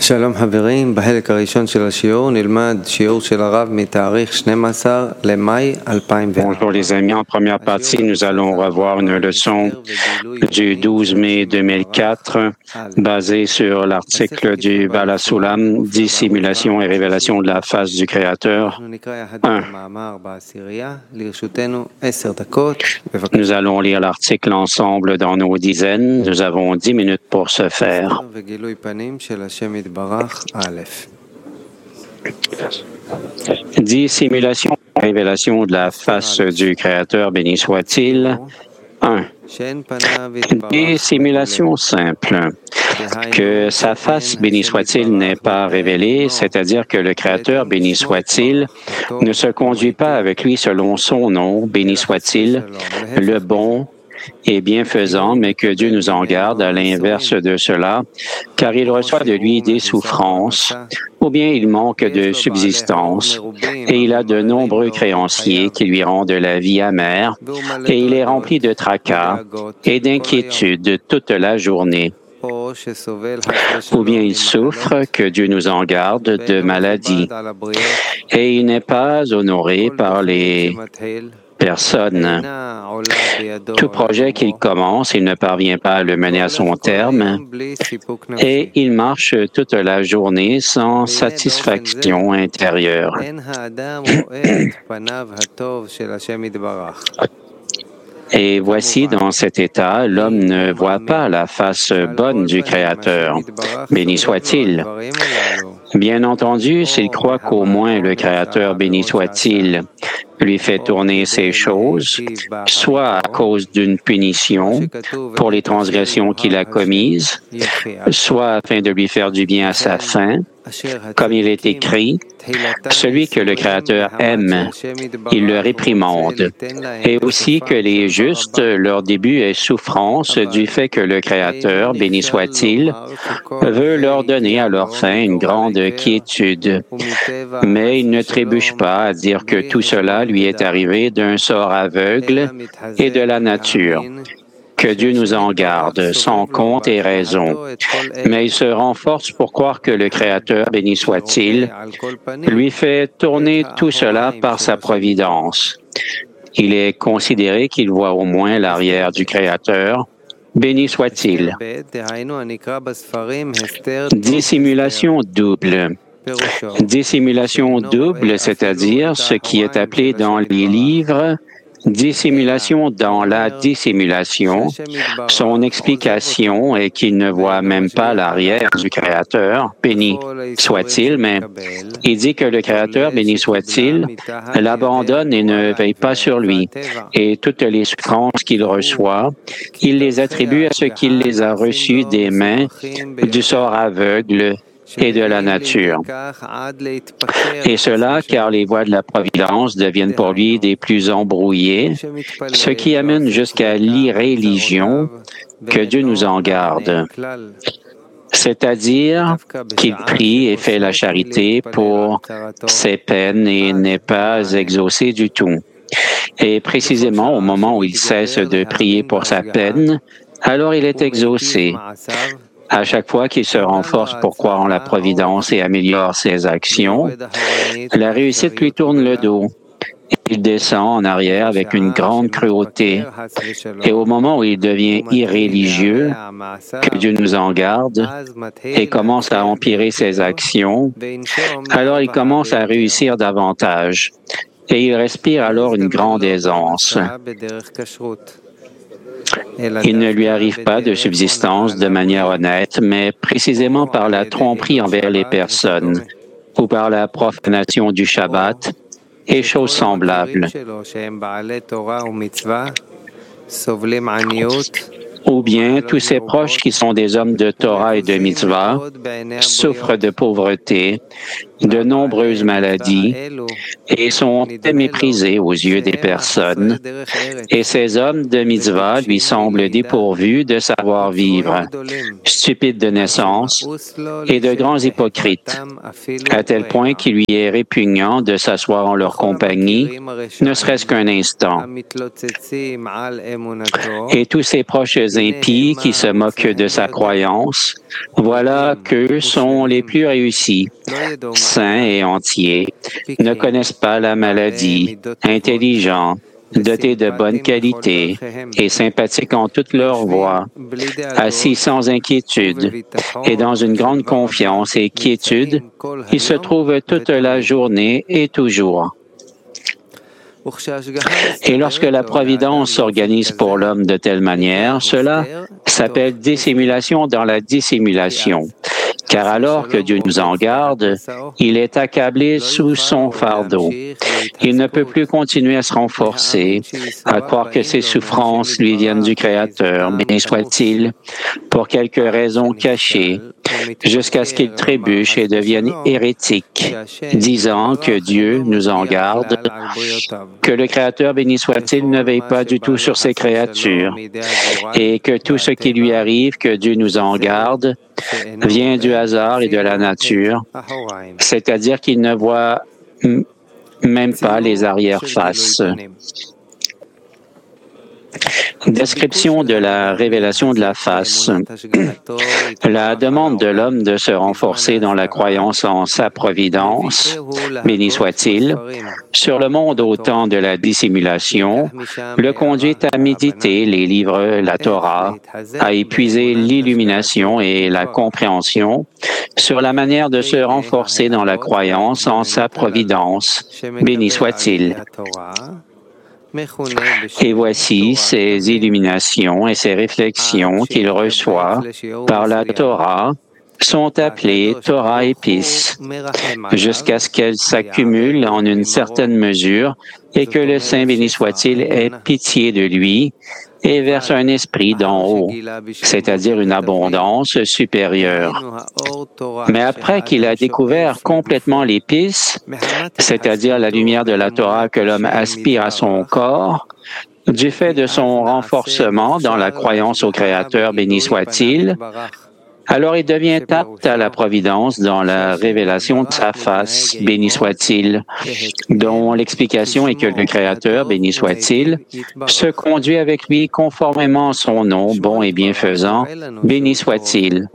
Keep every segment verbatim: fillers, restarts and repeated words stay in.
שלום חברים, בחלק הראשון של השיעור נלמד שיעור של הרב מתאריך שנים עשר למאי אלפיים וארבע. Bonjour les amis, en première partie, nous allons revoir une leçon du douze mai deux mille quatre basée sur l'article du Baal HaSulam, Dissimulation et révélation de la face du Créateur. un. Nous allons lire l'article ensemble dans nos dizaines. Nous avons dix minutes pour ce faire. Dissimulation et révélation de la face du Créateur, béni soit-il. un. Dissimulation simple. Que sa face, béni soit-il, n'est pas révélée, c'est-à-dire que le Créateur, béni soit-il, ne se conduit pas avec lui selon son nom, béni soit-il, le bon et bienfaisant, mais que Dieu nous en garde à l'inverse de cela, car il reçoit de lui des souffrances, ou bien il manque de subsistance, et il a de nombreux créanciers qui lui rendent la vie amère, et il est rempli de tracas et d'inquiétudes toute la journée. Ou bien il souffre, que Dieu nous en garde, de maladie, et il n'est pas honoré par les personne. Tout projet qu'il commence, il ne parvient pas à le mener à son terme et il marche toute la journée sans satisfaction intérieure. Et voici, dans cet état, l'homme ne voit pas la face bonne du Créateur. Béni soit-il. Bien entendu, s'il croit qu'au moins le Créateur, béni soit-il, lui fait tourner ces choses, soit à cause d'une punition pour les transgressions qu'il a commises, soit afin de lui faire du bien à sa fin, comme il est écrit, celui que le Créateur aime, il le réprimande, et aussi que les justes, leur début est souffrance du fait que le Créateur, béni soit-il, veut leur donner à leur fin une grande quiétude. Mais il ne trébuche pas à dire que tout cela lui est arrivé d'un sort aveugle et de la nature. Que Dieu nous en garde, sans compte et raison. Mais il se renforce pour croire que le Créateur, béni soit-il, lui fait tourner tout cela par sa providence. Il est considéré qu'il voit au moins l'arrière du Créateur, béni soit-il. Dissimulation double. Dissimulation double, c'est-à-dire ce qui est appelé dans les livres dissimulation dans la dissimulation. Son explication est qu'il ne voit même pas l'arrière du Créateur, béni soit-il, mais il dit que le Créateur, béni soit-il, l'abandonne et ne veille pas sur lui. Et toutes les souffrances qu'il reçoit, il les attribue à ce qu'il les a reçues des mains du sort aveugle et de la nature. Et cela car les voies de la providence deviennent pour lui des plus embrouillées, ce qui amène jusqu'à l'irréligion, que Dieu nous en garde. C'est-à-dire qu'il prie et fait la charité pour ses peines et n'est pas exaucé du tout. Et précisément au moment où il cesse de prier pour sa peine, alors il est exaucé. À chaque fois qu'il se renforce pour croire en la providence et améliore ses actions, la réussite lui tourne le dos. Il descend en arrière avec une grande cruauté. Et au moment où il devient irréligieux, que Dieu nous en garde, et commence à empirer ses actions, alors il commence à réussir davantage. Et il respire alors une grande aisance. Il ne lui arrive pas de subsistance de manière honnête, mais précisément par la tromperie envers les personnes ou par la profanation du Shabbat et choses semblables. Ou bien tous ses proches qui sont des hommes de Torah et de Mitzvah souffrent de pauvreté, de nombreuses maladies et sont méprisés aux yeux des personnes. Et ces hommes de Mitzvah lui semblent dépourvus de savoir vivre, stupides de naissance et de grands hypocrites, à tel point qu'il lui est répugnant de s'asseoir en leur compagnie, ne serait-ce qu'un instant. Et tous ses proches impies qui se moquent de sa croyance Voilà qu'eux sont les plus réussis, sains et entiers, ne connaissent pas la maladie, intelligents, dotés de bonnes qualités et sympathiques en toutes leurs voies, assis sans inquiétude et dans une grande confiance et quiétude, ils se trouvent toute la journée et toujours. Et lorsque la Providence s'organise pour l'homme de telle manière, cela s'appelle dissimulation dans la dissimulation. Car alors que Dieu nous en garde, il est accablé sous son fardeau. Il ne peut plus continuer à se renforcer, à croire que ses souffrances lui viennent du Créateur, béni soit-il, pour quelques raisons cachées, jusqu'à ce qu'il trébuche et devienne hérétique, disant que Dieu nous en garde, que le Créateur, béni soit-il, ne veille pas du tout sur ses créatures, et que tout ce qui lui arrive, que Dieu nous en garde, vient du hasard et de la nature, c'est-à-dire qu'il ne voit même pas les arrière-faces. Description de la révélation de la face. La demande de l'homme de se renforcer dans la croyance en sa providence, béni soit-il, sur le monde au temps de la dissimulation, le conduit à méditer les livres, la Torah, à épuiser l'illumination et la compréhension sur la manière de se renforcer dans la croyance en sa providence, béni soit-il. Et voici ces illuminations et ces réflexions qu'il reçoit par la Torah sont appelées Torah épices, jusqu'à ce qu'elles s'accumulent en une certaine mesure et que le Saint béni soit-il ait pitié de lui et verse un esprit d'en haut, c'est-à-dire une abondance supérieure. Mais après qu'il a découvert complètement l'épice, c'est-à-dire la lumière de la Torah que l'homme aspire à son corps, du fait de son renforcement dans la croyance au Créateur, béni soit-il, alors il devient apte à la providence dans la révélation de sa face, béni soit-il, dont l'explication est que le Créateur, béni soit-il, se conduit avec lui conformément à son nom, bon et bienfaisant, béni soit-il.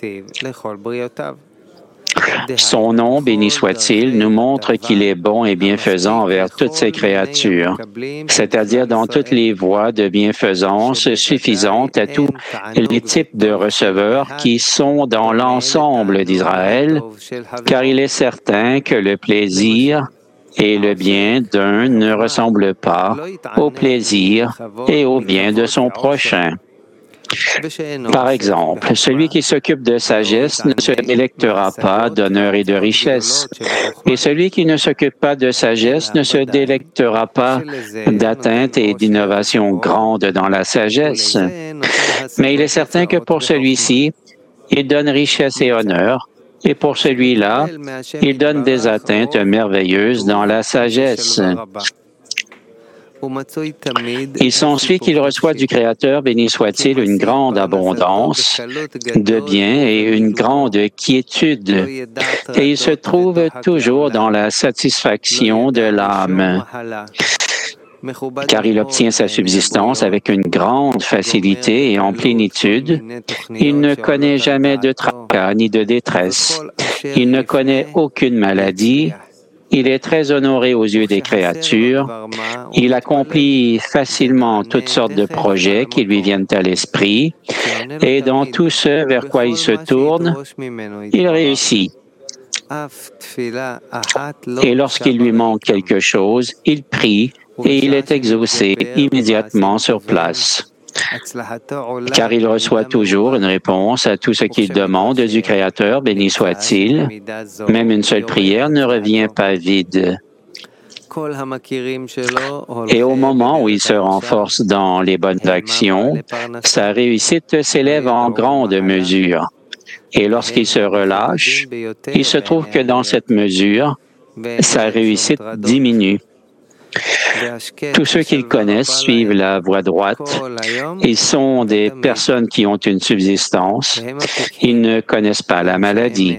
Son nom, béni soit-il, nous montre qu'il est bon et bienfaisant envers toutes ses créatures, c'est-à-dire dans toutes les voies de bienfaisance suffisantes à tous les types de receveurs qui sont dans l'ensemble d'Israël, car il est certain que le plaisir et le bien d'un ne ressemblent pas au plaisir et au bien de son prochain. Par exemple, celui qui s'occupe de sagesse ne se délectera pas d'honneur et de richesse, et celui qui ne s'occupe pas de sagesse ne se délectera pas d'atteinte et d'innovation grande dans la sagesse. Mais il est certain que pour celui-ci, il donne richesse et honneur, et pour celui-là, il donne des atteintes merveilleuses dans la sagesse. Il s'ensuit qu'il reçoit du Créateur, béni soit-il, une grande abondance de biens et une grande quiétude, et il se trouve toujours dans la satisfaction de l'âme, car il obtient sa subsistance avec une grande facilité et en plénitude. Il ne connaît jamais de tracas ni de détresse. Il ne connaît aucune maladie. Il est très honoré aux yeux des créatures. Il accomplit facilement toutes sortes de projets qui lui viennent à l'esprit. Et dans tout ce vers quoi il se tourne, il réussit. Et lorsqu'il lui manque quelque chose, il prie et il est exaucé immédiatement sur place. Car il reçoit toujours une réponse à tout ce qu'il demande du Créateur, béni soit-il. Même une seule prière ne revient pas vide. Et au moment où il se renforce dans les bonnes actions, sa réussite s'élève en grande mesure. Et lorsqu'il se relâche, il se trouve que dans cette mesure, sa réussite diminue. Tous ceux qu'ils connaissent suivent la voie droite. Ils sont des personnes qui ont une subsistance. Ils ne connaissent pas la maladie.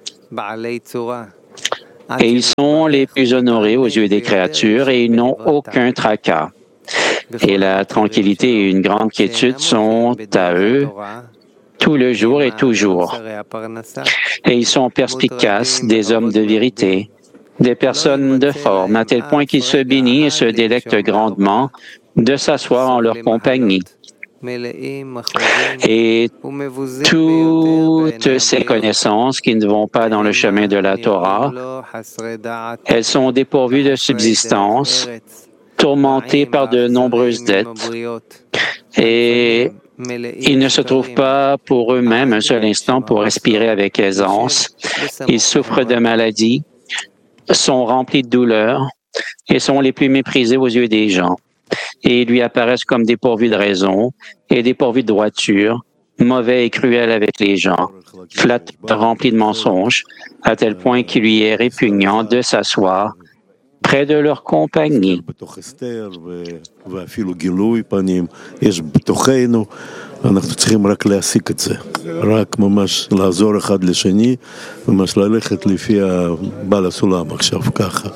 Et ils sont les plus honorés aux yeux des créatures et ils n'ont aucun tracas. Et la tranquillité et une grande quiétude sont à eux tout le jour et toujours. Et ils sont perspicaces, des hommes de vérité, des personnes de forme, à tel point qu'ils se bénissent et se délectent grandement de s'asseoir en leur compagnie. Et toutes ces connaissances qui ne vont pas dans le chemin de la Torah, elles sont dépourvues de subsistance, tourmentées par de nombreuses dettes, et ils ne se trouvent pas pour eux-mêmes un seul instant pour respirer avec aisance. Ils souffrent de maladies, sont remplis de douleurs et sont les plus méprisés aux yeux des gens. Et ils lui apparaissent comme dépourvus de raison et dépourvus de droiture, mauvais et cruels avec les gens, flatteurs, remplis de mensonges, à tel point qu'il lui est répugnant de s'asseoir près de leur compagnie. אנחנו צריכים רק להסיק את זה, רק ממש לעזור אחד לשני, ממש ללכת לפי בעל הסולם עכשיו ככה,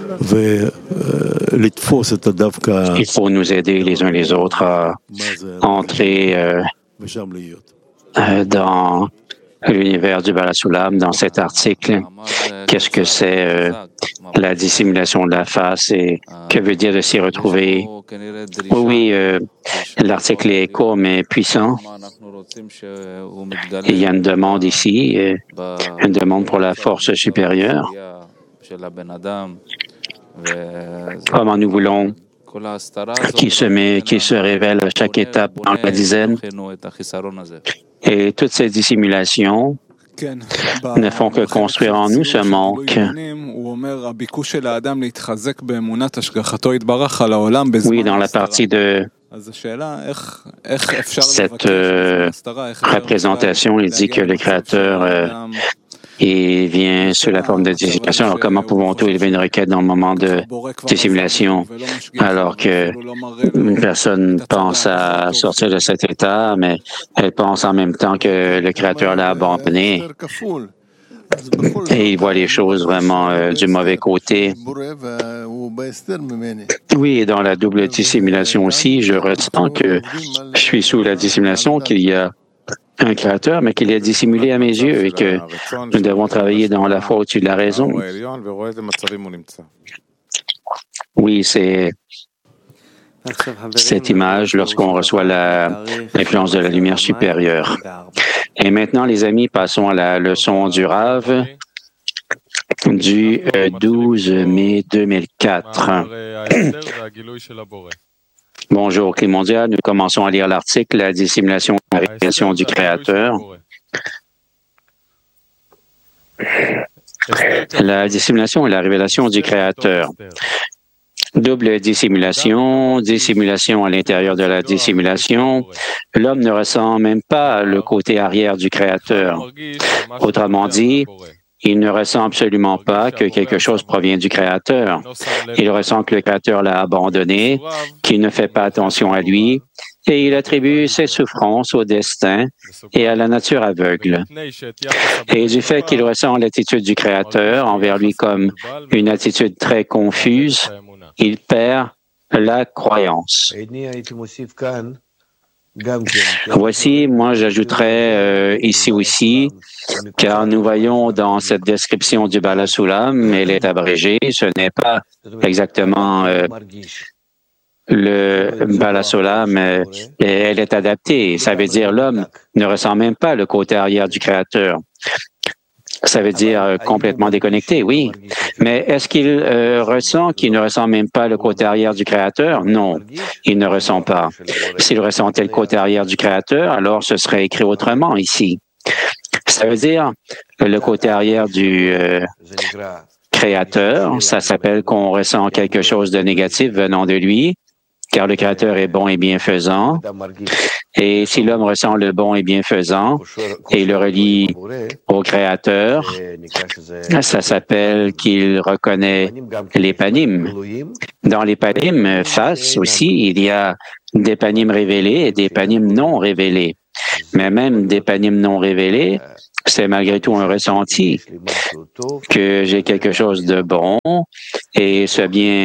ולתפוס את הדווקא. Il faut nous aider les uns les autres à entrer euh, euh, dans l'univers du Baal HaSulam, dans cet article. Qu'est-ce que c'est euh, la dissimulation de la face et que veut dire de s'y retrouver? Oui, oui, euh, l'article est court mais puissant. Il y a une demande ici, euh, une demande pour la force supérieure. Comment nous voulons qu'il se, met, qu'il se révèle à chaque étape dans la dizaine. Et toutes ces dissimulations ne font que construire en nous ce manque. Oui, dans la partie de cette euh, représentation, il dit que le Créateur euh, il vient sous la forme de dissimulation. Alors, comment pouvons-nous élever une requête dans le moment de dissimulation alors que une personne pense à sortir de cet état, mais elle pense en même temps que le Créateur l'a abandonné et il voit les choses vraiment euh, du mauvais côté. Oui, et dans la double dissimulation aussi, je ressens que je suis sous la dissimulation, qu'il y a un créateur, mais qu'il est dissimulé à mes yeux et que nous devons travailler dans la foi au-dessus de la raison. Oui, c'est cette image lorsqu'on reçoit l'influence de la lumière supérieure. Et maintenant, les amis, passons à la leçon du Rav du douze mai deux mille quatre. Bonjour, Clé mondial. Nous commençons à lire l'article « La dissimulation et la révélation du Créateur ». La dissimulation et la révélation du Créateur. Double dissimulation, dissimulation à l'intérieur de la dissimulation. L'homme ne ressent même pas le côté arrière du Créateur. Autrement dit, il ne ressent absolument pas que quelque chose provient du Créateur. Il ressent que le Créateur l'a abandonné, qu'il ne fait pas attention à lui, et il attribue ses souffrances au destin et à la nature aveugle. Et du fait qu'il ressent l'attitude du Créateur envers lui comme une attitude très confuse, il perd la croyance. Voici, moi j'ajouterais euh, ici aussi, car nous voyons dans cette description du Baal HaSulam, elle est abrégée, ce n'est pas exactement euh, le Baal HaSulam, euh, elle est adaptée. Ça veut dire l'homme ne ressent même pas le côté arrière du Créateur. Ça veut dire euh, complètement déconnecté, oui. Mais est-ce qu'il euh, ressent qu'il ne ressent même pas le côté arrière du Créateur? Non, il ne ressent pas. S'il ressentait le côté arrière du Créateur, alors ce serait écrit autrement ici. Ça veut dire le côté arrière du euh, Créateur, ça s'appelle qu'on ressent quelque chose de négatif venant de lui, car le Créateur est bon et bienfaisant. Et si l'homme ressent le bon et bienfaisant et le relie au Créateur, ça s'appelle qu'il reconnaît les panim. Dans les panim, face aussi, il y a des panim révélés et des panim non révélés. Mais même des panim non révélés, c'est malgré tout un ressenti que j'ai quelque chose de bon et ce bien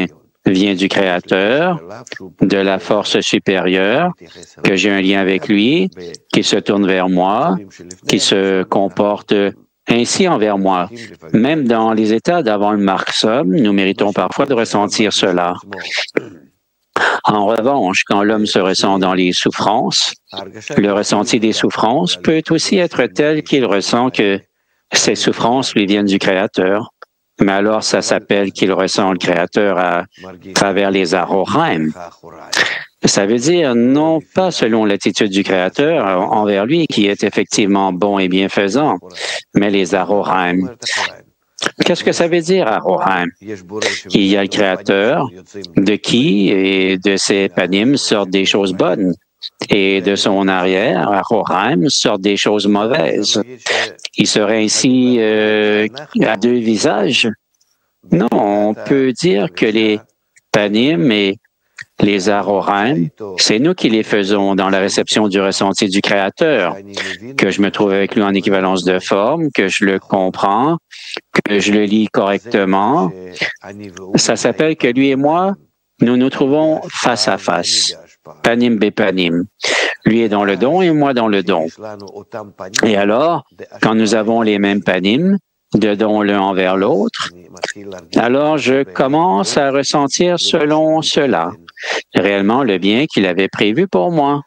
vient du Créateur, de la force supérieure, que j'ai un lien avec lui, qui se tourne vers moi, qui se comporte ainsi envers moi. Même dans les états d'avant le marxisme, nous méritons parfois de ressentir cela. En revanche, quand l'homme se ressent dans les souffrances, le ressenti des souffrances peut aussi être tel qu'il ressent que ces souffrances lui viennent du Créateur. Mais alors, ça s'appelle qu'il ressent le Créateur à travers les aroraim. Ça veut dire non pas selon l'attitude du Créateur envers lui, qui est effectivement bon et bienfaisant, mais les aroraim. Qu'est-ce que ça veut dire, aroraim? Il y a le Créateur, de qui et de ses panim sortent des choses bonnes, et de son arrière, aroraim, sortent des choses mauvaises. Il serait ainsi euh, à deux visages? Non, on peut dire que les panim et les aroraim, c'est nous qui les faisons dans la réception du ressenti du Créateur, que je me trouve avec lui en équivalence de forme, que je le comprends, que je le lis correctement. Ça s'appelle que lui et moi, nous nous trouvons face à face, panim bepanim. Lui est dans le don et moi dans le don. Et alors, quand nous avons les mêmes panim, de don l'un envers l'autre, alors je commence à ressentir selon cela, réellement le bien qu'il avait prévu pour moi.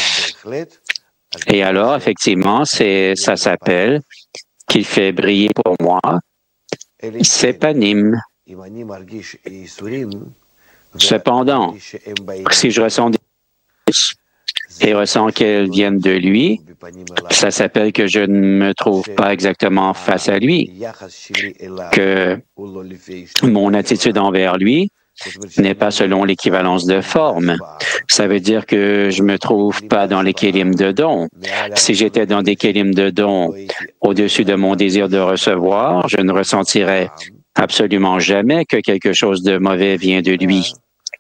Et alors, effectivement, c'est, ça s'appelle qu'il fait briller pour moi ses panim. Cependant, si je ressens des et ressens qu'elles viennent de lui, ça s'appelle que je ne me trouve pas exactement face à lui, que mon attitude envers lui n'est pas selon l'équivalence de forme. Ça veut dire que je me trouve pas dans les kélim de don. Si j'étais dans des kélim de don au-dessus de mon désir de recevoir, je ne ressentirais absolument jamais que quelque chose de mauvais vient de lui.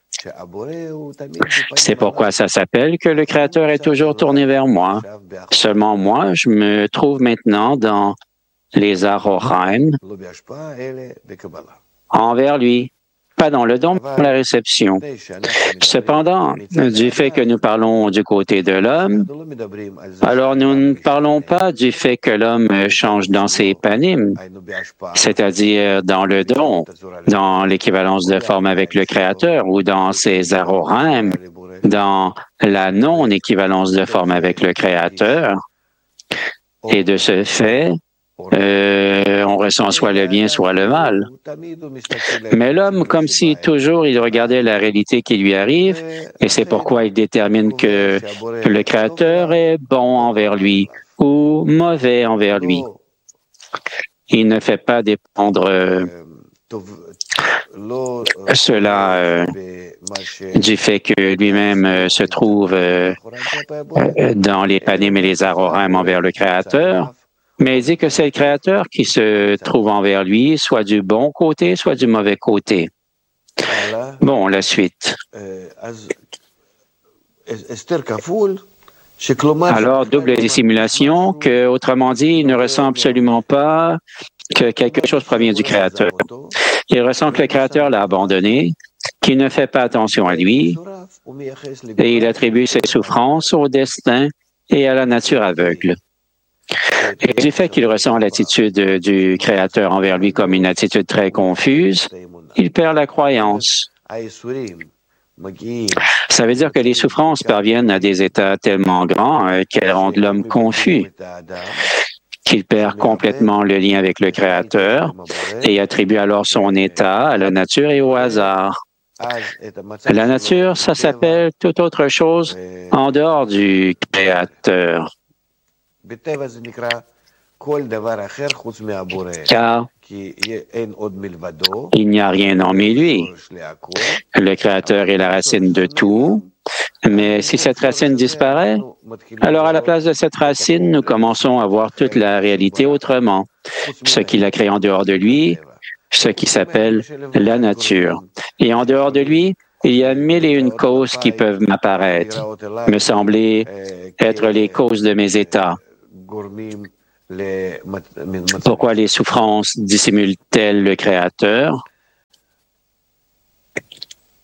C'est pourquoi ça s'appelle que le Créateur est toujours tourné vers moi. Seulement moi, je me trouve maintenant dans les aroraim envers lui, pas dans le don, mais dans la réception. Cependant, du fait que nous parlons du côté de l'homme, alors nous ne parlons pas du fait que l'homme change dans ses panim, c'est-à-dire dans le don, dans l'équivalence de forme avec le Créateur ou dans ses aroraim, dans la non-équivalence de forme avec le Créateur. Et de ce fait, Euh, on ressent soit le bien, soit le mal. Mais l'homme, comme si toujours il regardait la réalité qui lui arrive, et c'est pourquoi il détermine que le Créateur est bon envers lui ou mauvais envers lui. Il ne fait pas dépendre euh, cela euh, du fait que lui-même euh, se trouve euh, dans les panim et les aroraim envers le Créateur, mais il dit que c'est le Créateur qui se trouve envers lui, soit du bon côté, soit du mauvais côté. Bon, la suite. Alors, double dissimulation, que, autrement dit, il ne ressent absolument pas que quelque chose provient du Créateur. Il ressent que le Créateur l'a abandonné, qu'il ne fait pas attention à lui, et il attribue ses souffrances au destin et à la nature aveugle. Et du fait qu'il ressent l'attitude du Créateur envers lui comme une attitude très confuse, il perd la croyance. Ça veut dire que les souffrances parviennent à des états tellement grands euh, qu'elles rendent l'homme confus, qu'il perd complètement le lien avec le Créateur et attribue alors son état à la nature et au hasard. La nature, ça s'appelle toute autre chose en dehors du Créateur. Car il n'y a rien hormis lui. Le Créateur est la racine de tout, mais si cette racine disparaît, alors à la place de cette racine, nous commençons à voir toute la réalité autrement, ce qu'il a créé en dehors de lui, ce qui s'appelle la nature. Et en dehors de lui, il y a mille et une causes qui peuvent m'apparaître, me sembler être les causes de mes états. Pourquoi les souffrances dissimulent-elles le Créateur?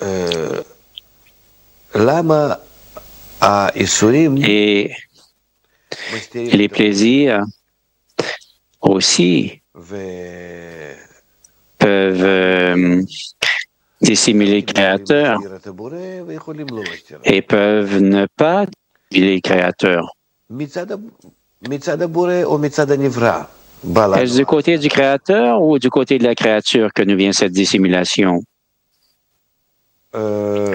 Et les plaisirs aussi peuvent euh, dissimuler le Créateur et peuvent ne pas dissimuler le Créateur. Est-ce du côté du Créateur ou du côté de la créature que nous vient cette dissimulation? Euh,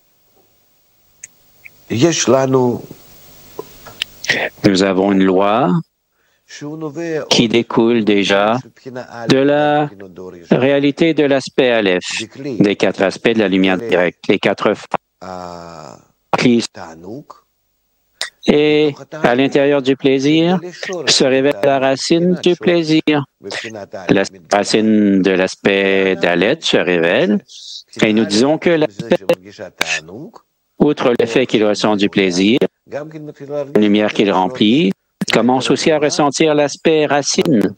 Nous avons une loi qui découle déjà de la réalité de l'aspect Aleph, des quatre aspects de la lumière directe, les quatre qui et à l'intérieur du plaisir se révèle la racine du plaisir. La racine de l'aspect d'Alet se révèle et nous disons que l'aspect, outre le fait qu'il ressent du plaisir, la lumière qu'il remplit, commence aussi à ressentir l'aspect racine,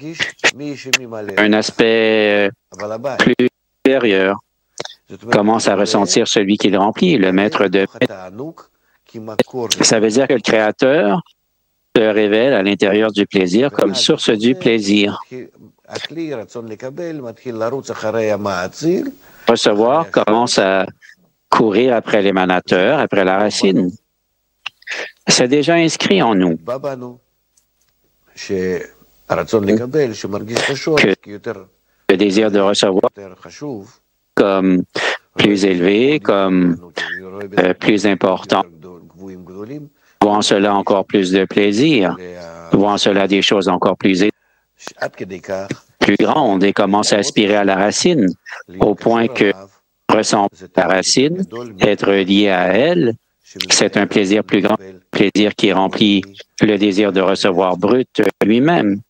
un aspect plus supérieur, commence à ressentir celui qu'il remplit, le maître de paix. Ça veut dire que le Créateur se révèle à l'intérieur du plaisir comme source du plaisir. Recevoir commence à courir après l'émanateur, après la racine. C'est déjà inscrit en nous que le désir de recevoir comme plus élevé, comme euh, plus important, voit en cela encore plus de plaisir, voit en cela des choses encore plus, plus grandes et commence à aspirer à la racine, au point que ressentir la racine, être lié à elle, c'est un plaisir plus grand, plaisir qui remplit le désir de recevoir brut lui-même.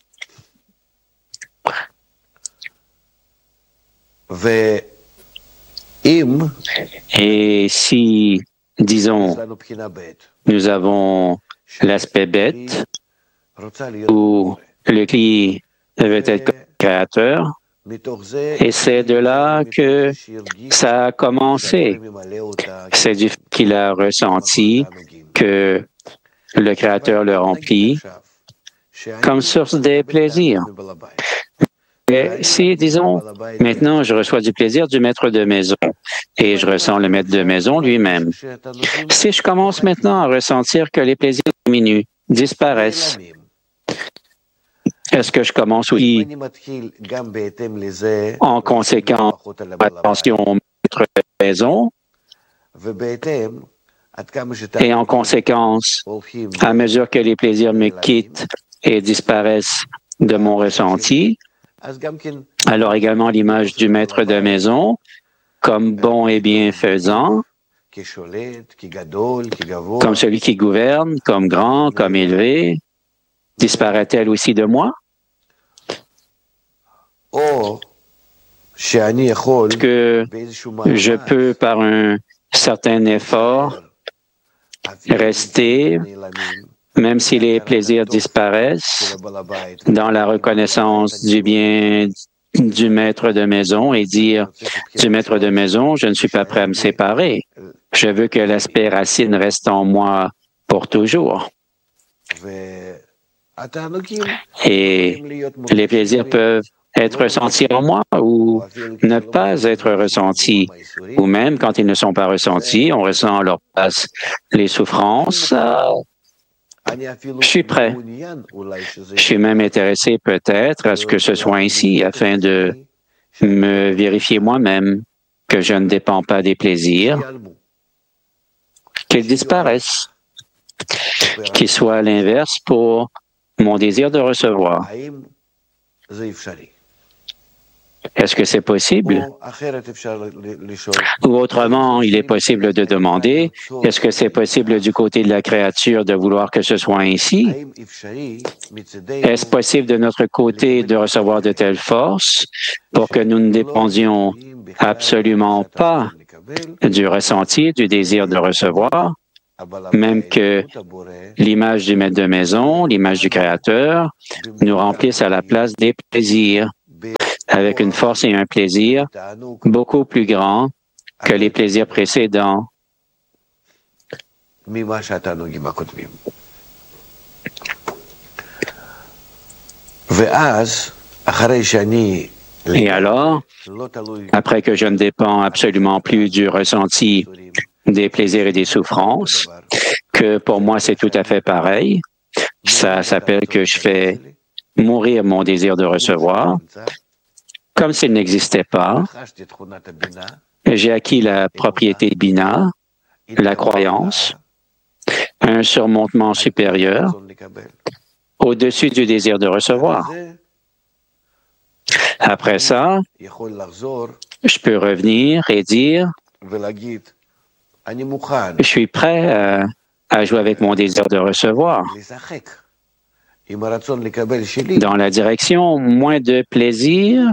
Et si, disons, nous avons l'aspect bête, où le client veut être créateur, et c'est de là que ça a commencé. C'est du fait qu'il a ressenti que le Créateur le remplit comme source des plaisirs. Et si, disons, maintenant je reçois du plaisir du maître de maison et je ressens le maître de maison lui-même. Si je commence maintenant à ressentir que les plaisirs diminuent, disparaissent, est-ce que je commence aussi en conséquence attention au maître de maison et en conséquence, à mesure que les plaisirs me quittent et disparaissent de mon ressenti, alors également l'image du maître de maison comme bon et bienfaisant, comme celui qui gouverne, comme grand, comme élevé, disparaît-elle aussi de moi? Que je peux, par un certain effort, rester, même si les plaisirs disparaissent, dans la reconnaissance du bien du maître de maison et dire du maître de maison, je ne suis pas prêt à me séparer. Je veux que l'aspect racine reste en moi pour toujours. Et les plaisirs peuvent être ressentis en moi ou ne pas être ressentis. Ou même, quand ils ne sont pas ressentis, on ressent à leur place les souffrances. Je suis prêt. Je suis même intéressé peut-être à ce que ce soit ainsi afin de me vérifier moi-même que je ne dépends pas des plaisirs, qu'ils disparaissent, qu'ils soient à l'inverse pour mon désir de recevoir. Est-ce que c'est possible? Ou autrement, il est possible de demander, est-ce que c'est possible du côté de la créature de vouloir que ce soit ainsi? Est-ce possible de notre côté de recevoir de telles forces pour que nous ne dépendions absolument pas du ressenti, du désir de recevoir, même que l'image du maître de maison, l'image du Créateur, nous remplissent à la place des plaisirs, avec une force et un plaisir beaucoup plus grands que les plaisirs précédents. Et alors, après que je ne dépends absolument plus du ressenti des plaisirs et des souffrances, que pour moi c'est tout à fait pareil, ça s'appelle que je fais mourir mon désir de recevoir, comme s'il n'existait pas. J'ai acquis la propriété de Bina, la croyance, un surmontement supérieur au-dessus du désir de recevoir. Après ça, je peux revenir et dire, je suis prêt à, à jouer avec mon désir de recevoir. Dans la direction moins de plaisir,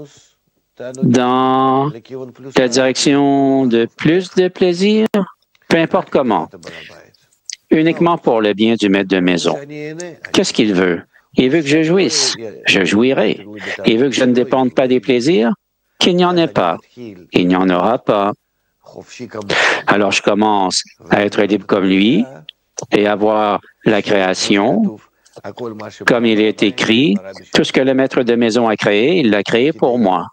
dans la direction de plus de plaisir, peu importe comment, uniquement pour le bien du maître de maison. Qu'est-ce qu'il veut? Il veut que je jouisse. Je jouirai. Il veut que je ne dépende pas des plaisirs, qu'il n'y en ait pas. Il n'y en aura pas. Alors je commence à être libre comme lui et à voir la création. Comme il est écrit, tout ce que le maître de maison a créé, il l'a créé pour moi.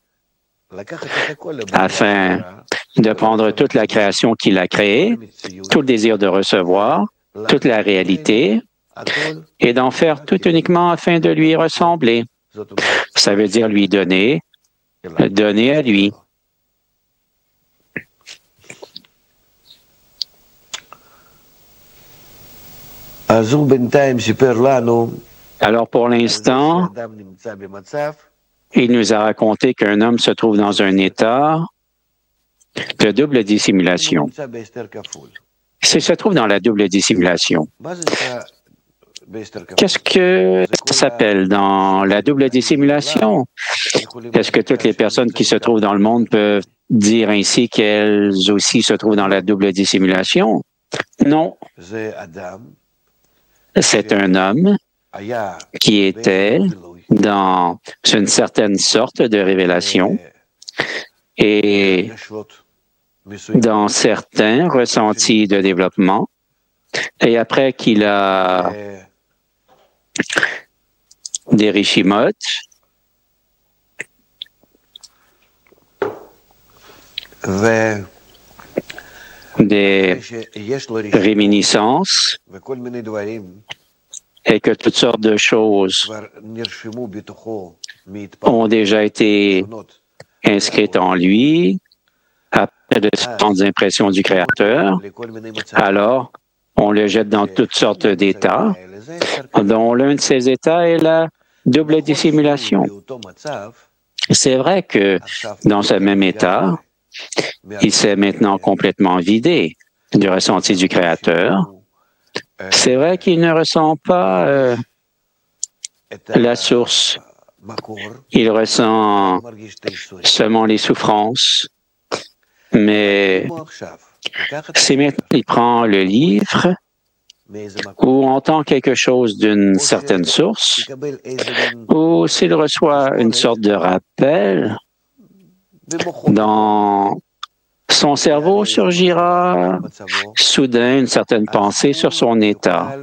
Afin de prendre toute la création qu'il a créée, tout le désir de recevoir, toute la réalité, et d'en faire tout uniquement afin de lui ressembler. Ça veut dire lui donner, donner à lui. Alors pour l'instant, il nous a raconté qu'un homme se trouve dans un état de double dissimulation. Il se trouve dans la double dissimulation. Qu'est-ce que ça s'appelle dans la double dissimulation? Est-ce que toutes les personnes qui se trouvent dans le monde peuvent dire ainsi qu'elles aussi se trouvent dans la double dissimulation? Non. C'est un homme qui était dans une certaine sorte de révélation et dans certains ressentis de développement. Et après qu'il a des rishimot, des réminiscences, et que toutes sortes de choses ont déjà été inscrites en lui après de certaines impressions du Créateur, alors on le jette dans toutes sortes d'états, dont l'un de ces états est la double dissimulation. C'est vrai que dans ce même état, il s'est maintenant complètement vidé du ressenti du Créateur. C'est vrai qu'il ne ressent pas euh, la source. Il ressent seulement les souffrances. Mais si maintenant il prend le livre ou entend quelque chose d'une certaine source, ou s'il reçoit une sorte de rappel, dans son cerveau surgira soudain une certaine pensée sur son état.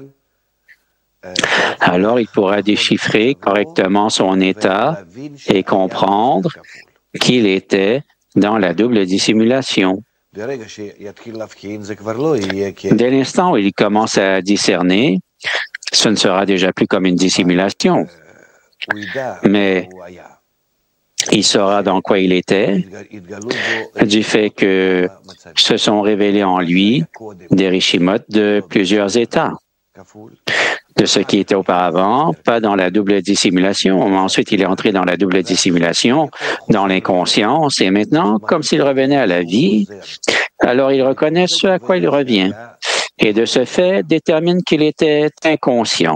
Alors il pourra déchiffrer correctement son état et comprendre qu'il était dans la double dissimulation. Dès l'instant où il commence à discerner, ce ne sera déjà plus comme une dissimulation, mais il saura dans quoi il était, du fait que se sont révélés en lui des rishimot de plusieurs états, de ce qui était auparavant, pas dans la double dissimulation. Ensuite, il est entré dans la double dissimulation, dans l'inconscience, et maintenant, comme s'il revenait à la vie, alors il reconnaît ce à quoi il revient, et de ce fait, détermine qu'il était inconscient.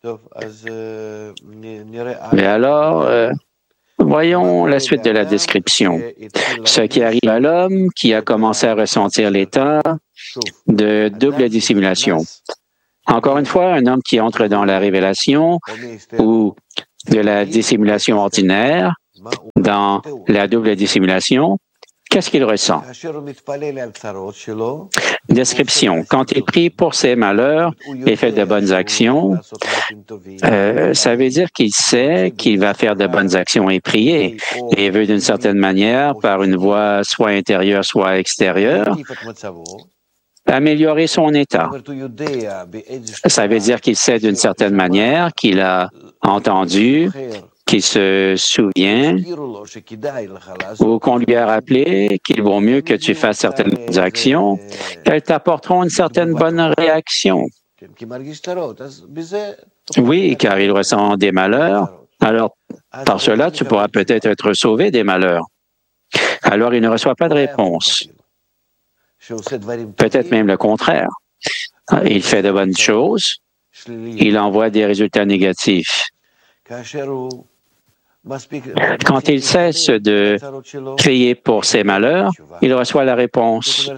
Mais alors, euh, voyons la suite de la description. Ce qui arrive à l'homme qui a commencé à ressentir l'état de double dissimulation. Encore une fois, un homme qui entre dans la révélation ou de la dissimulation ordinaire, dans la double dissimulation, Qu'est-ce qu'il ressent? Description. Quand il prie pour ses malheurs et fait de bonnes actions, euh, ça veut dire qu'il sait qu'il va faire de bonnes actions et prier, et veut d'une certaine manière, par une voie soit intérieure, soit extérieure, améliorer son état. Ça veut dire qu'il sait d'une certaine manière, qu'il a entendu, qu'il se souvient ou qu'on lui a rappelé qu'il vaut mieux que tu fasses certaines actions, qu'elles t'apporteront une certaine bonne réaction. Oui, car il ressent des malheurs. Alors, par cela, tu pourras peut-être être sauvé des malheurs. Alors, il ne reçoit pas de réponse. Peut-être même le contraire. Il fait de bonnes choses, il envoie des résultats négatifs. Quand il cesse de crier pour ses malheurs, il reçoit la réponse.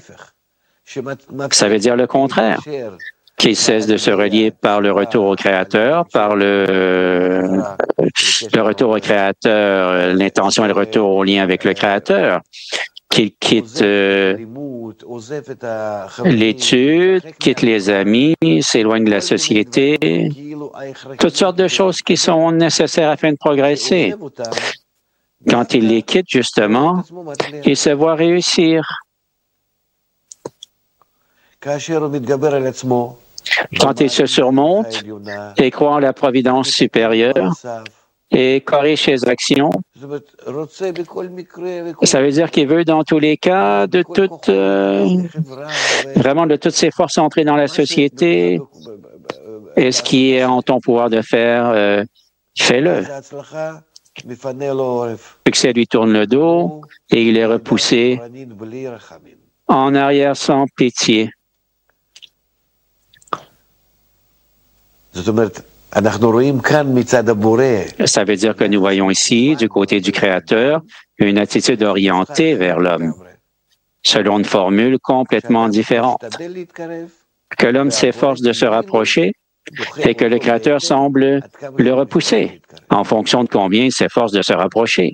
Ça veut dire le contraire, qu'il cesse de se relier par le retour au Créateur, par le, le retour au Créateur, l'intention et le retour au lien avec le Créateur, qu'il quitte euh, l'étude, quitte les amis, s'éloigne de la société, toutes sortes de choses qui sont nécessaires afin de progresser. Quand il les quitte, justement, il se voit réussir. Quand il se surmonte et croit en la providence supérieure et corrige ses actions, ça veut dire qu'il veut dans tous les cas, de toutes, euh, vraiment de toutes ses forces entrer dans la société. Et ce qui est en ton pouvoir de faire, euh, fais-le. Succès lui tourne le dos et il est repoussé en arrière sans pitié. Ça veut dire que nous voyons ici, du côté du Créateur, une attitude orientée vers l'homme, selon une formule complètement différente. Que l'homme s'efforce de se rapprocher et que le Créateur semble le repousser, en fonction de combien il s'efforce de se rapprocher.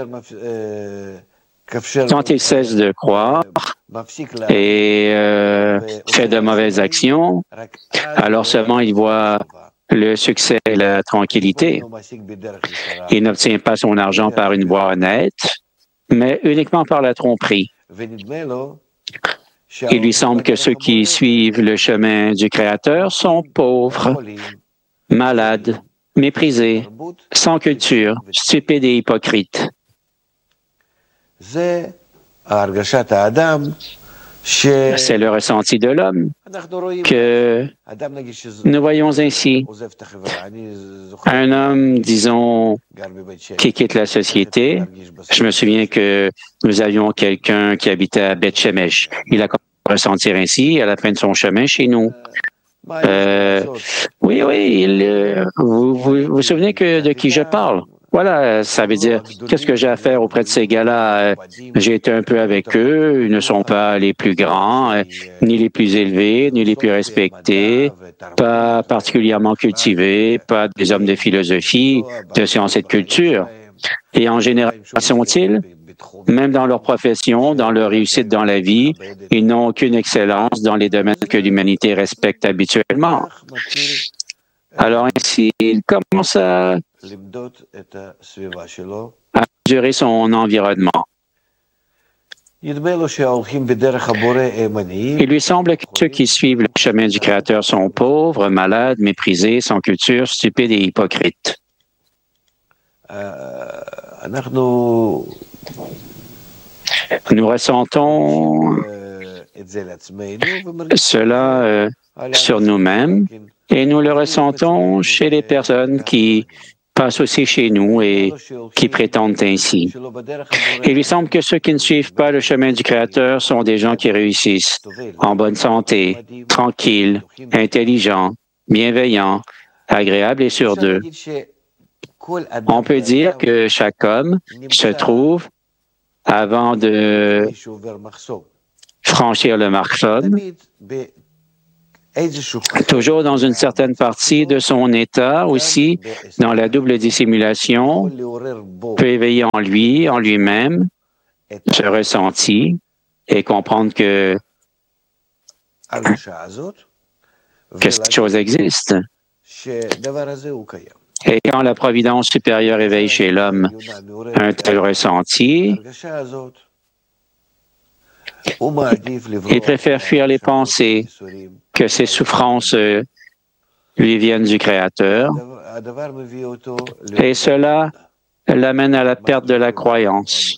Quand il cesse de croire et euh, fait de mauvaises actions, alors seulement il voit le succès et la tranquillité. Il n'obtient pas son argent par une voie honnête, mais uniquement par la tromperie. Il lui semble que ceux qui suivent le chemin du Créateur sont pauvres, malades, méprisés, sans culture, stupides et hypocrites. C'est le ressenti de l'homme que nous voyons ainsi. Un homme, disons, qui quitte la société. Je me souviens que nous avions quelqu'un qui habitait à Beth Shemesh. Il a commencé à ressentir ainsi à la fin de son chemin chez nous. Euh, oui, oui, il, euh, vous, vous vous vous souvenez que, de qui je parle? Voilà, ça veut dire, qu'est-ce que j'ai à faire auprès de ces gars-là? J'ai été un peu avec eux, ils ne sont pas les plus grands, ni les plus élevés, ni les plus respectés, pas particulièrement cultivés, pas des hommes de philosophie, de sciences et de culture. Et en général, sont-ils, même dans leur profession, dans leur réussite dans la vie, ils n'ont aucune excellence dans les domaines que l'humanité respecte habituellement. Alors ainsi, il commence à, à mesurer son environnement. Il lui semble que ceux qui suivent le chemin du Créateur sont pauvres, malades, méprisés, sans culture, stupides et hypocrites. Nous ressentons cela euh, sur nous-mêmes et nous le ressentons chez les personnes qui passent aussi chez nous et qui prétendent ainsi. Il lui semble que ceux qui ne suivent pas le chemin du Créateur sont des gens qui réussissent, en bonne santé, tranquilles, intelligents, bienveillants, agréables et sûrs d'eux. On peut dire que chaque homme se trouve, avant de franchir le Markson, toujours dans une certaine partie de son état, aussi dans la double dissimulation, peut éveiller en lui, en lui-même, ce ressenti et comprendre que que cette chose existe. Et quand la providence supérieure éveille chez l'homme un tel ressenti, il préfère fuir les pensées que ces souffrances lui viennent du Créateur, et cela l'amène à la perte de la croyance.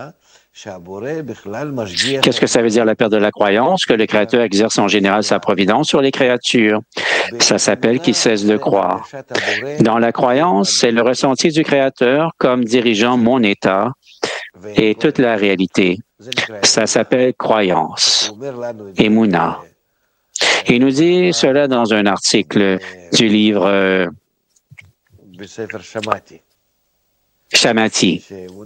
Qu'est-ce que ça veut dire la perte de la croyance? Que le Créateur exerce en général sa providence sur les créatures. Ça s'appelle qu'il cesse de croire. Dans la croyance, c'est le ressenti du Créateur comme dirigeant mon état et toute la réalité. Ça s'appelle croyance, Emouna. Il nous dit cela dans un article du livre euh, Shamati,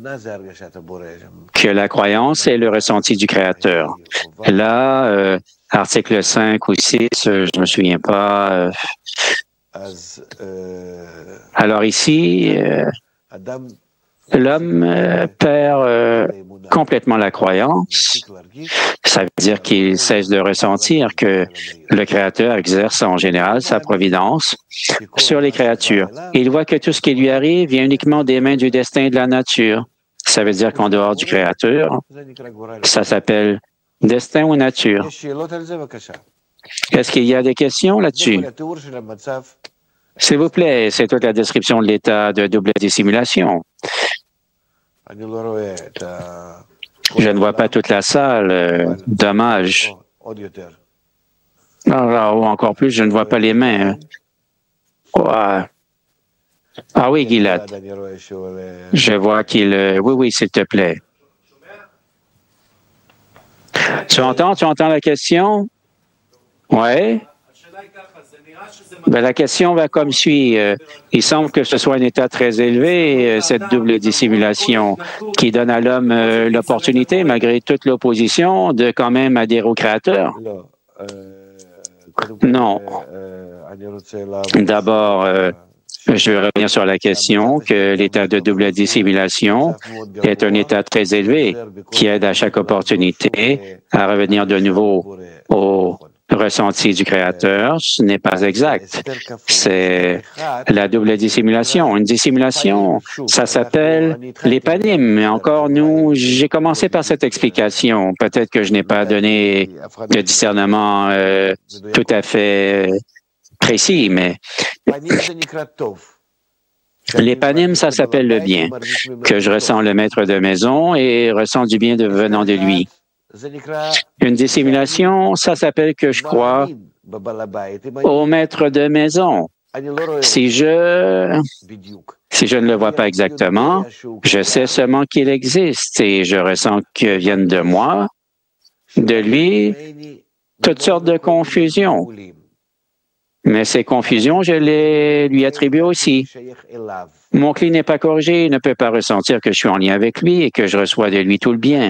que la croyance est le ressenti du Créateur. Là, euh, article cinq ou six, euh, je ne me souviens pas. Euh, alors ici, euh, l'homme euh, perd euh, complètement la croyance. Ça veut dire qu'il cesse de ressentir que le Créateur exerce en général sa providence sur les créatures. Il voit que tout ce qui lui arrive vient uniquement des mains du destin et de la nature. Ça veut dire qu'en dehors du Créateur, ça s'appelle destin ou nature. Est-ce qu'il y a des questions là-dessus? S'il vous plaît, c'est toute la description de l'état de double dissimulation. Je ne vois pas toute la salle. Euh, dommage. Alors, ou encore plus, je ne vois pas les mains. Ouais. Ah oui, Gilad. Je vois qu'il... Euh, oui, oui, s'il te plaît. Tu entends? Tu entends la question? Oui. Ben, la question va comme suit. Euh, il semble que ce soit un état très élevé, euh, cette double dissimulation, qui donne à l'homme euh, l'opportunité, malgré toute l'opposition, de quand même adhérer au Créateur. Non. D'abord, euh, je vais revenir sur la question que l'état de double dissimulation est un état très élevé qui aide à chaque opportunité à revenir de nouveau au ressenti du Créateur. Ce n'est pas exact. C'est la double dissimulation. Une dissimulation, ça s'appelle l'épanime. Mais encore, nous, j'ai commencé par cette explication. Peut-être que je n'ai pas donné de discernement euh, tout à fait précis, mais l'épanime, ça s'appelle le bien, que je ressens le maître de maison et ressens du bien de venant de lui. Une dissimulation, ça s'appelle que je crois au maître de maison. Si je, si je ne le vois pas exactement, je sais seulement qu'il existe et je ressens que viennent de moi, de lui, toutes sortes de confusions. Mais ces confusions, je les lui attribue aussi. Mon cli n'est pas corrigé, il ne peut pas ressentir que je suis en lien avec lui et que je reçois de lui tout le bien.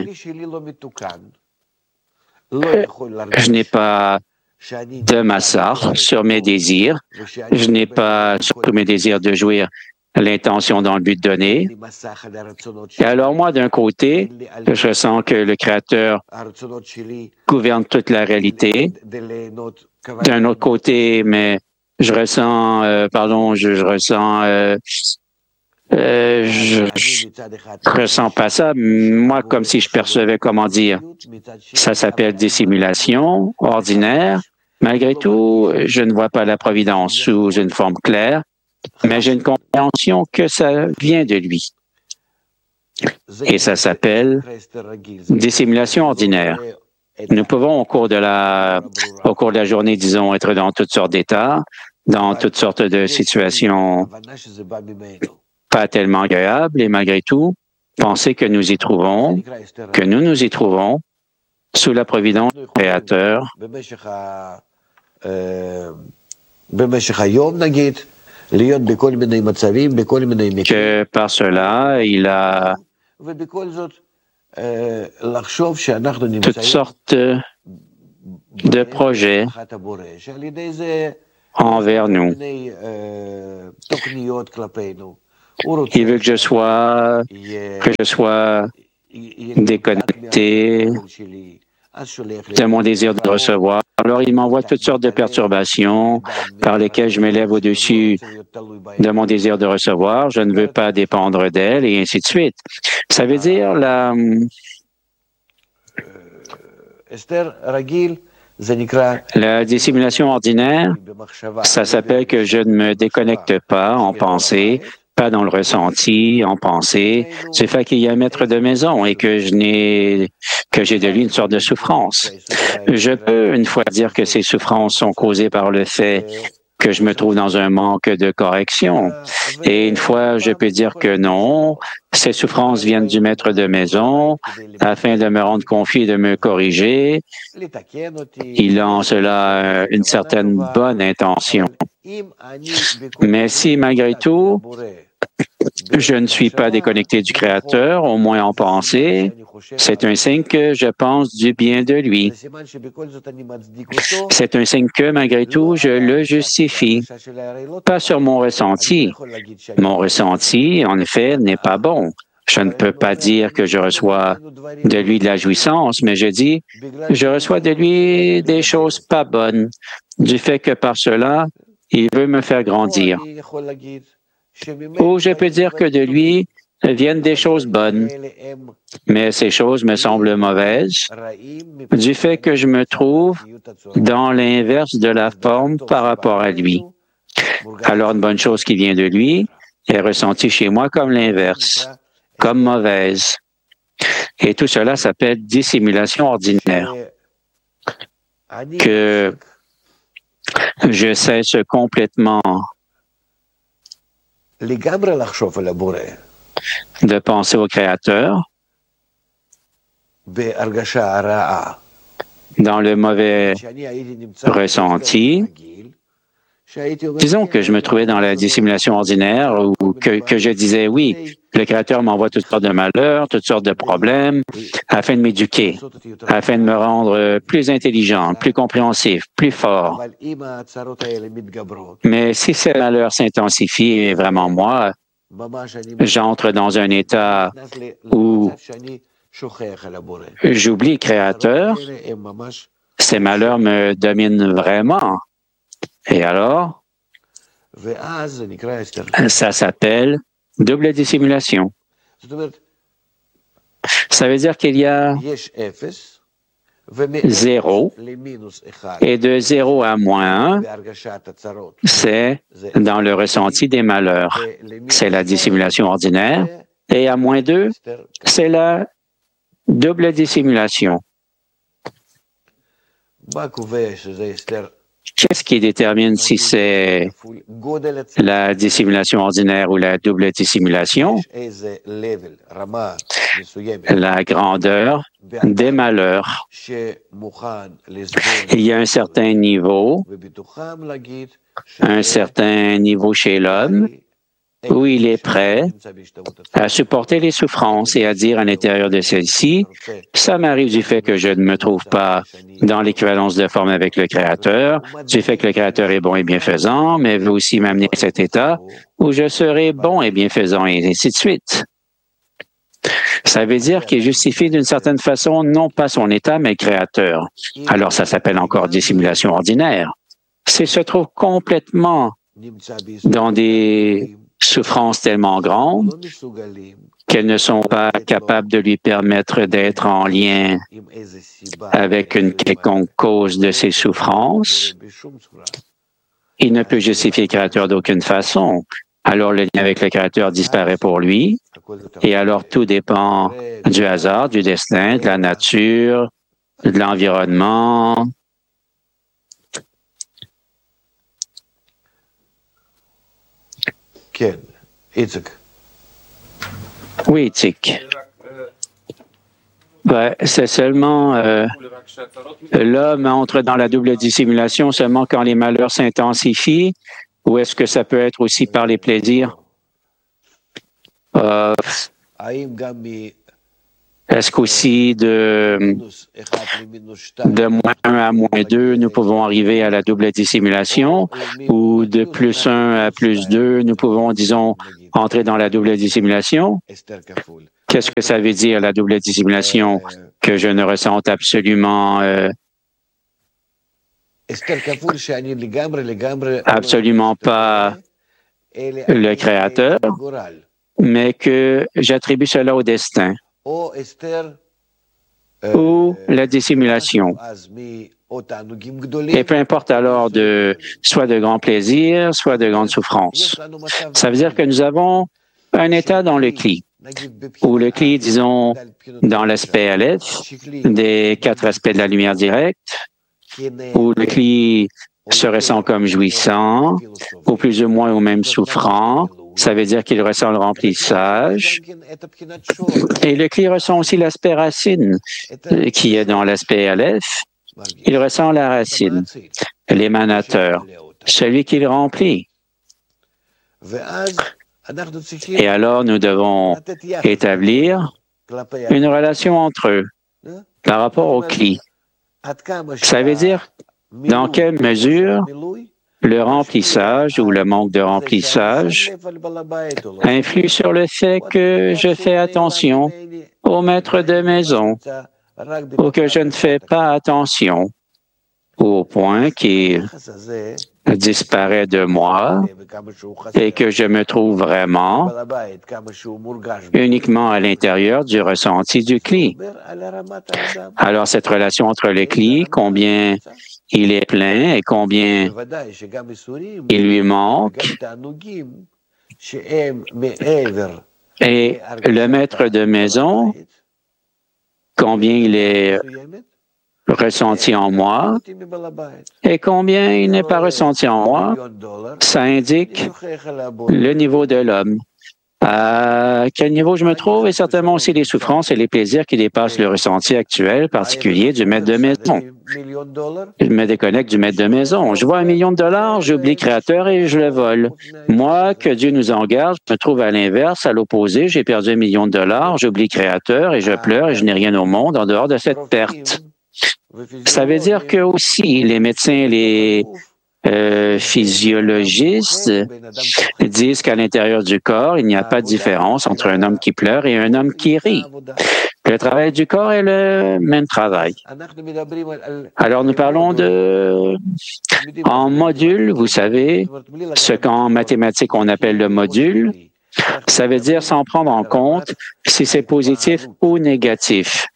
Euh, je n'ai pas de massar sur mes désirs. Je n'ai pas sur tous mes désirs de jouir l'intention dans le but donné. Et alors moi, d'un côté, je sens que le Créateur gouverne toute la réalité. D'un autre côté, mais je ressens, euh, pardon, je, je ressens, euh, euh, je, je ressens pas ça. Moi, comme si je percevais, comment dire, ça s'appelle dissimulation ordinaire. Malgré tout, je ne vois pas la providence sous une forme claire, mais j'ai une compréhension que ça vient de lui. Et ça s'appelle dissimulation ordinaire. Nous pouvons, au cours de la, au cours de la journée, disons, être dans toutes sortes d'états, dans toutes sortes de situations pas tellement agréables, et malgré tout, penser que nous y trouvons, que nous nous y trouvons, sous la providence du Créateur, que par cela, il a toutes sortes de projets envers nous. Il veut que je sois, que je sois déconnecté de mon désir de recevoir. Alors, il m'envoie toutes sortes de perturbations par lesquelles je m'élève au-dessus de mon désir de recevoir. Je ne veux pas dépendre d'elle et ainsi de suite. Ça veut dire la... La dissimulation ordinaire, ça s'appelle que je ne me déconnecte pas en pensée, pas dans le ressenti, en pensée, du fait qu'il y a un maître de maison et que je n'ai que j'ai de lui une sorte de souffrance. Je peux une fois dire que ces souffrances sont causées par le fait que je me trouve dans un manque de correction. Et une fois, je peux dire que non, ces souffrances viennent du maître de maison afin de me rendre confiant et de me corriger. Il a en cela une certaine bonne intention. Mais si malgré tout, je ne suis pas déconnecté du Créateur, au moins en pensée, c'est un signe que je pense du bien de lui. C'est un signe que, malgré tout, je le justifie. Pas sur mon ressenti. Mon ressenti, en effet, n'est pas bon. Je ne peux pas dire que je reçois de lui de la jouissance, mais je dis, je reçois de lui des choses pas bonnes, du fait que par cela, il veut me faire grandir. Ou je peux dire que de lui viennent des choses bonnes, mais ces choses me semblent mauvaises, du fait que je me trouve dans l'inverse de la forme par rapport à lui. Alors, une bonne chose qui vient de lui est ressentie chez moi comme l'inverse, comme mauvaise. Et tout cela s'appelle dissimulation ordinaire. Que je cesse complètement de penser au Créateur dans le mauvais ressenti. Disons que je me trouvais dans la dissimulation ordinaire ou que, que je disais, oui, le Créateur m'envoie toutes sortes de malheurs, toutes sortes de problèmes, afin de m'éduquer, afin de me rendre plus intelligent, plus compréhensif, plus fort. Mais si ces malheurs s'intensifient, et vraiment moi, j'entre dans un état où j'oublie le Créateur, ces malheurs me dominent vraiment. Et alors, ça s'appelle double dissimulation. Ça veut dire qu'il y a zéro, et de zéro à moins un, c'est dans le ressenti des malheurs. C'est la dissimulation ordinaire. Et à moins deux, c'est la double dissimulation. Qu'est-ce qui détermine si c'est la dissimulation ordinaire ou la double dissimulation? La grandeur des malheurs. Il y a un certain niveau, un certain niveau chez l'homme où il est prêt à supporter les souffrances et à dire à l'intérieur de celles-ci, ça m'arrive du fait que je ne me trouve pas dans l'équivalence de forme avec le Créateur, du fait que le Créateur est bon et bienfaisant, mais veut aussi m'amener à cet état où je serai bon et bienfaisant et ainsi de suite. Ça veut dire qu'il justifie d'une certaine façon non pas son état, mais le Créateur. Alors ça s'appelle encore dissimulation ordinaire. C'est se trouve complètement dans des souffrances tellement grandes qu'elles ne sont pas capables de lui permettre d'être en lien avec une quelconque cause de ses souffrances. Il ne peut justifier le Créateur d'aucune façon. Alors le lien avec le Créateur disparaît pour lui, et alors tout dépend du hasard, du destin, de la nature, de l'environnement. Oui, Tic. Ben, c'est seulement euh, l'homme entre dans la double dissimulation seulement quand les malheurs s'intensifient, ou est-ce que ça peut être aussi par les plaisirs? Euh, est-ce qu'aussi de, de moins un à moins deux, nous pouvons arriver à la double dissimulation, ou de plus un à plus deux, nous pouvons, disons, entrer dans la double dissimulation? Qu'est-ce que ça veut dire, la double dissimulation? Que je ne ressente absolument, euh, absolument pas le Créateur, mais que j'attribue cela au destin ou la dissimulation. Et peu importe alors de soit de grand plaisir, soit de grande souffrance. Ça veut dire que nous avons un état dans le cli, où le cli, disons, dans l'aspect Aleph, des quatre aspects de la lumière directe, où le cli se ressent comme jouissant, ou plus ou moins ou même souffrant. Ça veut dire qu'il ressent le remplissage. Et le cli ressent aussi l'aspect racine, qui est dans l'aspect Aleph. Il ressent la racine, l'émanateur, celui qui le remplit. Et alors, nous devons établir une relation entre eux par rapport au cli. Ça veut dire dans quelle mesure le remplissage ou le manque de remplissage influe sur le fait que je fais attention au maître de maison ou que je ne fais pas attention au point qu'il disparaît de moi et que je me trouve vraiment uniquement à l'intérieur du ressenti du cli. Alors, cette relation entre le cli, combien il est plein et combien il lui manque, et le maître de maison, combien il est ressenti en moi et combien il n'est pas ressenti en moi, ça indique le niveau de l'homme. À quel niveau je me trouve et certainement aussi les souffrances et les plaisirs qui dépassent le ressenti actuel particulier du maître de maison. Je me déconnecte du maître de maison. Je vois un million de dollars, j'oublie Créateur et je le vole. Moi, que Dieu nous en garde, je me trouve à l'inverse, à l'opposé. J'ai perdu un million de dollars, j'oublie Créateur et je pleure et je n'ai rien au monde en dehors de cette perte. Ça veut dire que aussi les médecins, les euh, physiologistes disent qu'à l'intérieur du corps, il n'y a pas de différence entre un homme qui pleure et un homme qui rit. Le travail du corps est le même travail. Alors nous parlons de, en module, vous savez, ce qu'en mathématiques on appelle le module, ça veut dire sans prendre en compte si c'est positif ou négatif.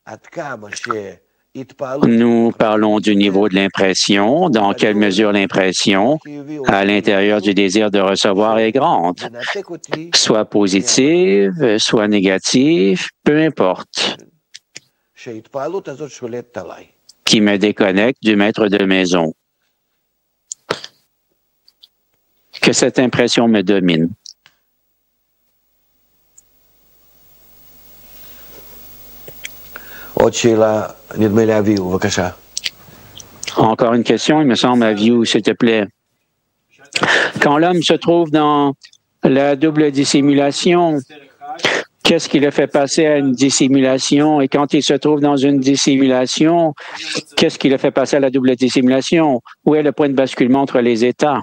Nous parlons du niveau de l'impression, dans quelle mesure l'impression à l'intérieur du désir de recevoir est grande, soit positive, soit négative, peu importe, qui me déconnecte du maître de maison. Que cette impression me domine. Encore une question, il me semble, Aviou, s'il te plaît. Quand l'homme se trouve dans la double dissimulation, qu'est-ce qui le fait passer à une dissimulation? Et quand il se trouve dans une dissimulation, qu'est-ce qui le fait passer à la double dissimulation? Où est le point de basculement entre les états?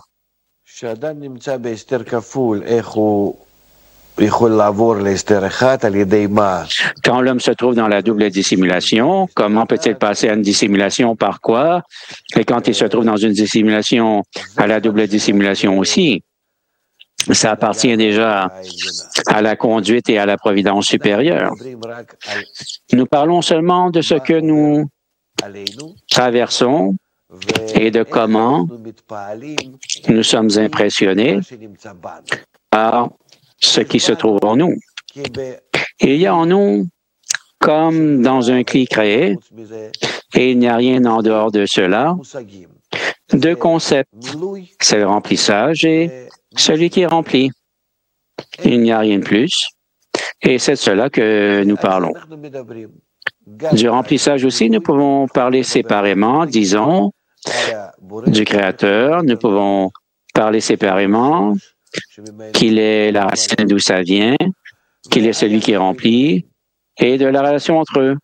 Quand l'homme se trouve dans la double dissimulation, comment peut-il passer à une dissimulation? Par quoi? Et quand il se trouve dans une dissimulation, à la double dissimulation aussi? Ça appartient déjà à la conduite et à la providence supérieure. Nous parlons seulement de ce que nous traversons et de comment nous sommes impressionnés par ce qui se trouve en nous. Et il y a en nous, comme dans un cli créé, et il n'y a rien en dehors de cela, deux concepts. C'est le remplissage et celui qui est rempli. Il n'y a rien de plus. Et c'est de cela que nous parlons. Du remplissage aussi, nous pouvons parler séparément, disons, du Créateur. Nous pouvons parler séparément qu'il est la racine d'où ça vient, qu'il est celui qui remplit, et de la relation entre eux.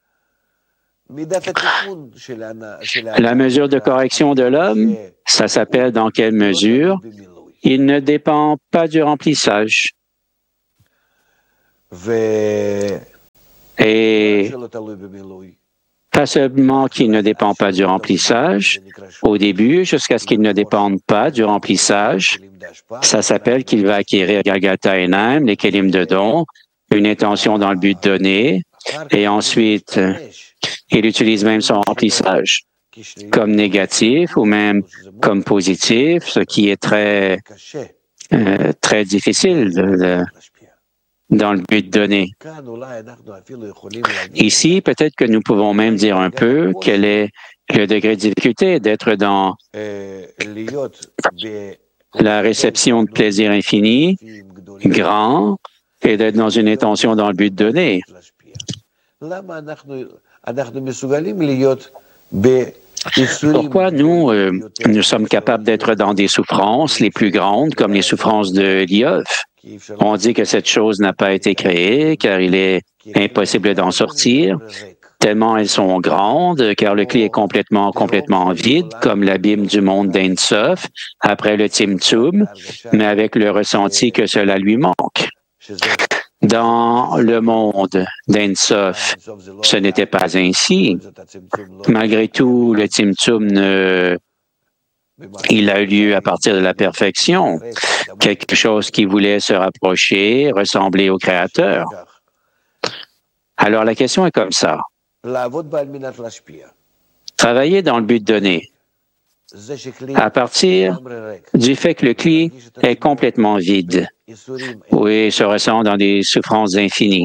La mesure de correction de l'homme, ça s'appelle dans quelle mesure il ne dépend pas du remplissage. Et pas seulement qu'il ne dépend pas du remplissage, au début, jusqu'à ce qu'il ne dépende pas du remplissage, ça s'appelle qu'il va acquérir Galgalta Einaim, les kelim de don, une intention dans le but donné, et ensuite, il utilise même son remplissage comme négatif ou même comme positif, ce qui est très, euh, très difficile de, de, dans le but donné. Ici, peut-être que nous pouvons même dire un peu quel est le degré de difficulté d'être dans la réception de plaisir infini, grand, et d'être dans une intention dans le but donné. Pourquoi nous, euh, nous sommes capables d'être dans des souffrances les plus grandes, comme les souffrances de l'Iov? On dit que cette chose n'a pas été créée, car il est impossible d'en sortir, tellement elles sont grandes, car le clé est complètement, complètement vide, comme l'abîme du monde d'Ein Sof, après le Tzimtzum, mais avec le ressenti que cela lui manque. Dans le monde d'Ein Sof, ce n'était pas ainsi. Malgré tout, le Tzimtzum, ne, il a eu lieu à partir de la perfection, quelque chose qui voulait se rapprocher, ressembler au Créateur. Alors la question est comme ça. Travailler dans le but donné, à partir du fait que le cli est complètement vide, oui, se ressent dans des souffrances infinies,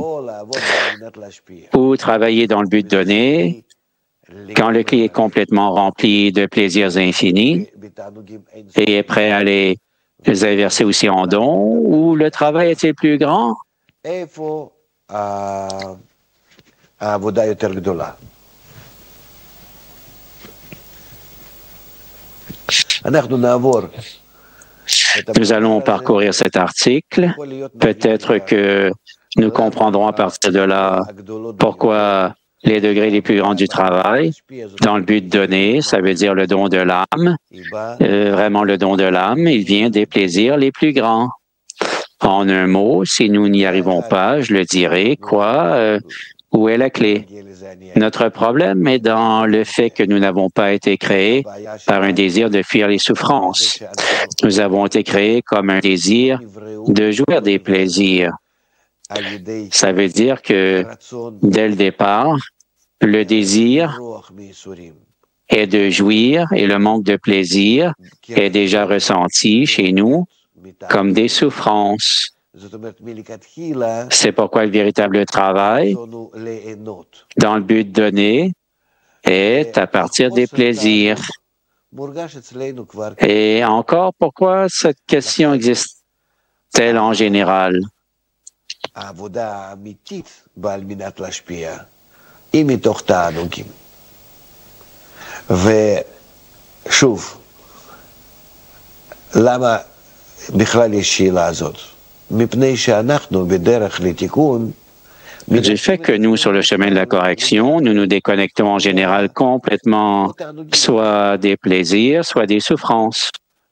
ou travailler dans le but donné, quand le cli est complètement rempli de plaisirs infinis et est prêt à les inverser aussi en dons, ou le travail est-il plus grand? Nous allons parcourir cet article. Peut-être que nous comprendrons à partir de là pourquoi les degrés les plus grands du travail, dans le but donné, ça veut dire le don de l'âme, euh, vraiment le don de l'âme, il vient des plaisirs les plus grands. En un mot, si nous n'y arrivons pas, je le dirai, quoi, euh, où est la clé? Notre problème est dans le fait que nous n'avons pas été créés par un désir de fuir les souffrances. Nous avons été créés comme un désir de jouir des plaisirs. Ça veut dire que, dès le départ, le désir est de jouir et le manque de plaisir est déjà ressenti chez nous comme des souffrances. C'est pourquoi le véritable travail, dans le but donné, est à partir des plaisirs. Et encore, pourquoi cette question existe-t-elle en général? ושוב, למה בכלל יש שאלה הזאת? מפני שאנחנו בדרך לתיקון Du fait que nous, sur le chemin de la correction, nous nous déconnectons en général complètement, soit des plaisirs, soit des souffrances.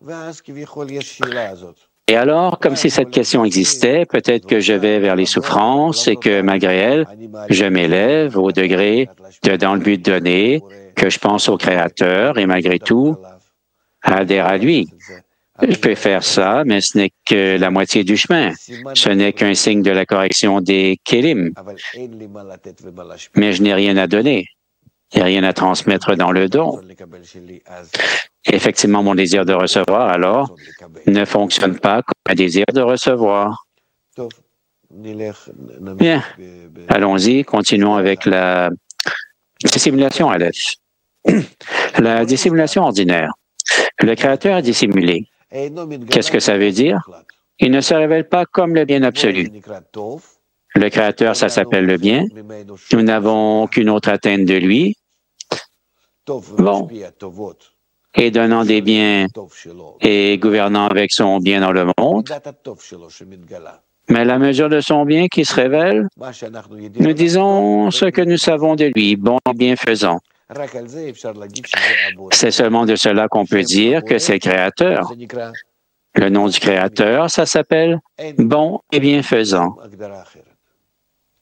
Et alors, comme si cette question existait, peut-être que je vais vers les souffrances et que, malgré elles, je m'élève au degré de dans le but donné, que je pense au Créateur et malgré tout, adhère à lui. Je peux faire ça, mais ce n'est que la moitié du chemin. Ce n'est qu'un signe de la correction des kélim. Mais je n'ai rien à donner. Il n'y a rien à transmettre dans le don. Effectivement, mon désir de recevoir, alors, ne fonctionne pas comme un désir de recevoir. Bien. Allons-y, continuons avec la dissimulation Aleph. La dissimulation ordinaire. Le Créateur est dissimulé. Qu'est-ce que ça veut dire? Il ne se révèle pas comme le bien absolu. Le Créateur, ça s'appelle le bien. Nous n'avons aucune autre atteinte de lui. Bon. Et donnant des biens et gouvernant avec son bien dans le monde. Mais la mesure de son bien qui se révèle, nous disons ce que nous savons de lui, bon et bienfaisant. C'est seulement de cela qu'on peut dire que c'est Créateur. Le nom du Créateur, ça s'appelle bon et bienfaisant.